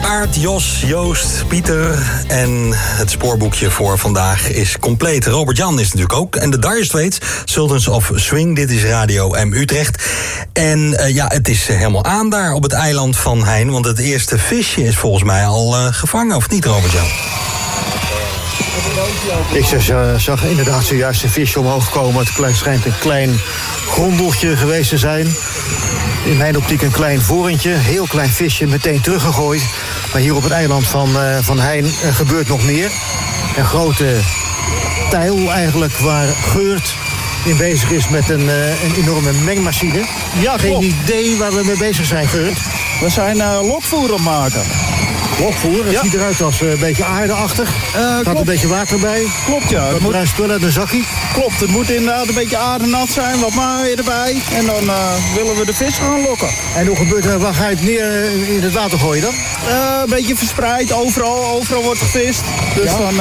Aart, Jos, Joost, Pieter en het spoorboekje voor vandaag is compleet. Robert-Jan is natuurlijk ook. En de Dire Straits, Sultans of Swing. Dit is Radio M Utrecht. En het is helemaal aan daar op het eiland van Hein. Want het eerste visje is volgens mij al gevangen, of niet, Robert-Jan? Ik zag inderdaad zojuist een visje omhoog komen. Het schijnt een klein grondeltje geweest te zijn. In mijn optiek een klein vorentje. Heel klein visje, meteen teruggegooid. Maar hier op het eiland van Hein gebeurt nog meer. Een grote tijl eigenlijk waar Geurt in bezig is met een enorme mengmachine. Ja, geen idee waar we mee bezig zijn, Geurt. We zijn lokvoer aan het maken. Lokvoer, het ziet eruit als een beetje aardeachtig. Er gaat een beetje water bij. Klopt, ja. Wat bruin spul uit een zakje. Klopt, het moet inderdaad een beetje aardenat zijn, wat maai erbij. En dan willen we de vis gaan lokken. En hoe gebeurt er? Waar ga je het neer in het water gooien dan? Een beetje verspreid, overal wordt gevist. Dus dan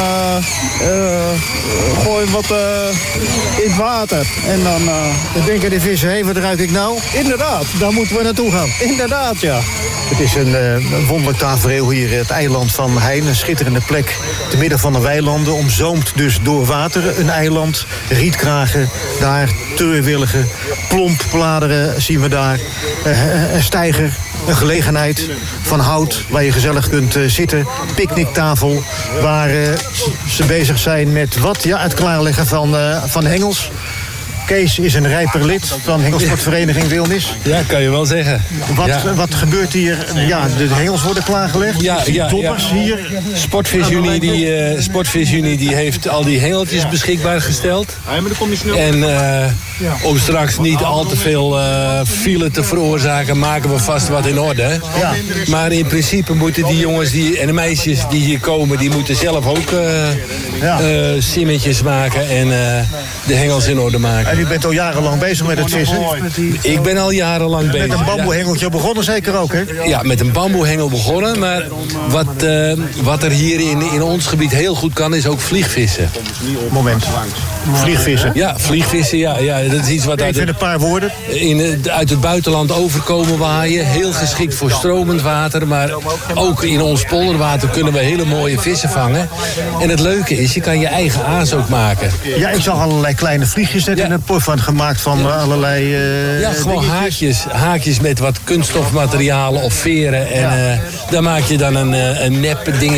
gooi je wat in het water. En dan denken de vissen, hé, wat ruik ik nou? Inderdaad. Daar moeten we naartoe gaan. Inderdaad, ja. Het is een wonderlijk tafereel hier, het eiland van Hein. Een schitterende plek te midden van de weilanden. Omzoomd dus door water. Een eiland, rietkragen, daar treurwilligen, plomppladeren zien we daar. Een steiger, een gelegenheid van hout waar je gezellig kunt zitten. Picknicktafel waar ze bezig zijn met wat? Ja, het klaarleggen van hengels. Kees is een rijper lid van Hengelsportvereniging Wilnis. Ja, kan je wel zeggen. Wat gebeurt hier? Ja, de hengels worden klaargelegd. Toppers hier. Sportvisjunie die heeft al die hengeltjes beschikbaar gesteld. En om straks niet al te veel file te veroorzaken, maken we vast wat in orde. Ja. Maar in principe moeten die jongens en de meisjes die hier komen, die moeten zelf ook simmetjes maken en de hengels in orde maken. En u bent al jarenlang bezig met het vissen? Ik ben al jarenlang bezig. Met een bamboehengeltje begonnen zeker ook, hè? Ja, met een bamboehengel begonnen. Maar wat er hier in ons gebied heel goed kan, is ook vliegvissen. Moment. Vliegvissen? Ja, vliegvissen, ja. Dat is iets wat even een paar woorden. Uit het buitenland overkomen waaien. Heel geschikt voor stromend water. Maar ook in ons polderwater kunnen we hele mooie vissen vangen. En het leuke is, je kan je eigen aas ook maken. Ja, ik zag allerlei kleine vliegjes net in een pot van gemaakt van allerlei gewoon haakjes met wat kunststofmaterialen of veren. En daar maak je dan een nep dingetje